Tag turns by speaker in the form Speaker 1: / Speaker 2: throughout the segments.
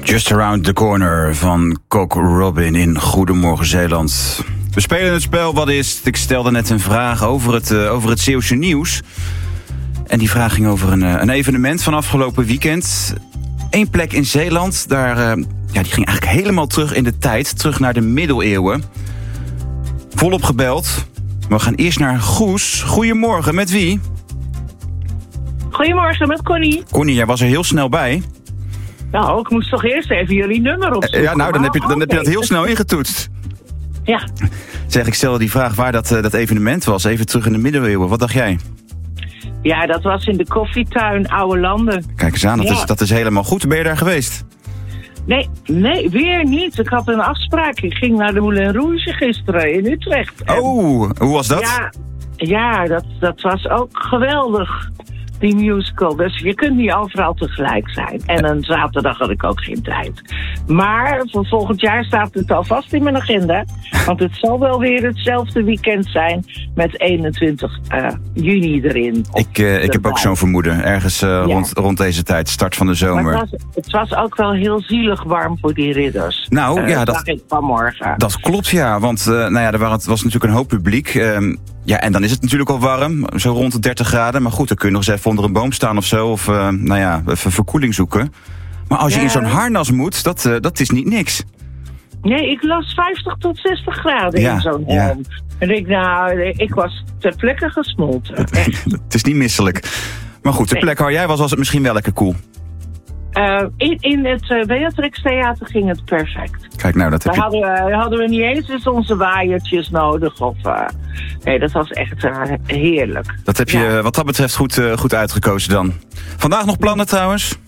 Speaker 1: Just Around the Corner van Cock Robin in Goedemorgen Zeeland. We spelen het spel Wat is? Ik stelde net een vraag over het Zeeuwse nieuws. En die vraag ging over een evenement van afgelopen weekend. Eén plek in Zeeland, die ging eigenlijk helemaal terug in de tijd. Terug naar de middeleeuwen. Volop gebeld. We gaan eerst naar Goes. Goedemorgen, met wie?
Speaker 2: Goedemorgen, met Connie.
Speaker 1: Connie, jij was er heel snel bij.
Speaker 2: Nou, ik moest toch eerst even jullie nummer opzoeken.
Speaker 1: Ja, nou, dan heb je dat heel snel ingetoetst.
Speaker 2: Ja.
Speaker 1: Zeg, ik stelde die vraag waar dat evenement was. Even terug in de middeleeuwen. Wat dacht jij?
Speaker 2: Ja, dat was in de Koffietuin Oude Landen.
Speaker 1: Kijk eens aan, dat is helemaal goed. Ben je daar geweest?
Speaker 2: Nee, weer niet. Ik had een afspraak. Ik ging naar de Moulin Rouge gisteren in Utrecht.
Speaker 1: Oh, hoe was dat?
Speaker 2: Ja, dat was ook geweldig. Die musical. Dus je kunt niet overal tegelijk zijn. En een zaterdag had ik ook geen tijd. Maar voor volgend jaar staat het alvast in mijn agenda. Want het zal wel weer hetzelfde weekend zijn met 21 juni erin.
Speaker 1: Ik heb ook zo'n vermoeden. Ergens rond deze tijd, start van de zomer.
Speaker 2: Maar het was ook wel heel zielig warm voor die ridders.
Speaker 1: Nou, ja,
Speaker 2: dat zag ik vanmorgen.
Speaker 1: Dat klopt, ja. Want het was natuurlijk een hoop publiek. En dan is het natuurlijk al warm. Zo rond de 30 graden. Maar goed, dan kun je nog eens even onder een boom staan of zo. Of even verkoeling zoeken. Maar als je in zo'n harnas moet, dat is niet niks.
Speaker 2: Nee, ik las 50 tot 60 graden in zo'n helm. En ik was ter plekke gesmolten.
Speaker 1: Het is niet misselijk. Maar goed, de plek waar jij was het misschien wel lekker koel.
Speaker 2: In het Beatrix Theater ging het perfect.
Speaker 1: Kijk, nou, dat
Speaker 2: hadden we niet eens onze waaiertjes nodig. Nee, dat was echt heerlijk.
Speaker 1: Dat heb je wat dat betreft goed uitgekozen dan. Vandaag nog plannen trouwens?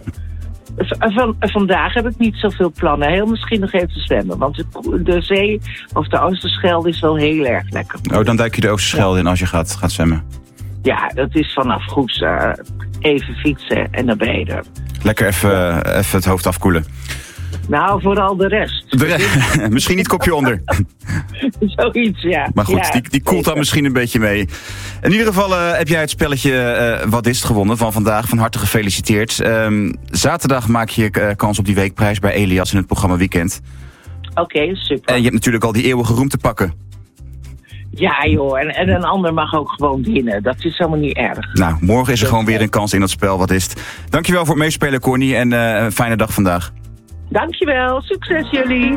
Speaker 2: Vandaag heb ik niet zoveel plannen. Heel misschien nog even zwemmen. Want de zee of de Oosterschelde is wel heel erg lekker.
Speaker 1: Oh, dan duik je de Oosterschelde in als je gaat zwemmen?
Speaker 2: Ja, dat is vanaf Goes even fietsen en naar beneden.
Speaker 1: Lekker even het hoofd afkoelen.
Speaker 2: Nou, vooral de rest.
Speaker 1: Misschien niet kopje onder.
Speaker 2: Zoiets, ja.
Speaker 1: Maar goed, die koelt dan misschien een beetje mee. In ieder geval heb jij het spelletje Wat is het gewonnen van vandaag. Van harte gefeliciteerd. Zaterdag maak je kans op die weekprijs bij Elias in het programma Weekend.
Speaker 2: Oké, super.
Speaker 1: En je hebt natuurlijk al die eeuwige roem te pakken.
Speaker 2: Ja joh, en een ander mag ook gewoon winnen. Dat is helemaal niet erg.
Speaker 1: Nou, morgen is er gewoon weer een kans in dat spel. Wat is het? Dankjewel voor het meespelen, Connie. En een fijne dag vandaag.
Speaker 2: Dankjewel, succes jullie.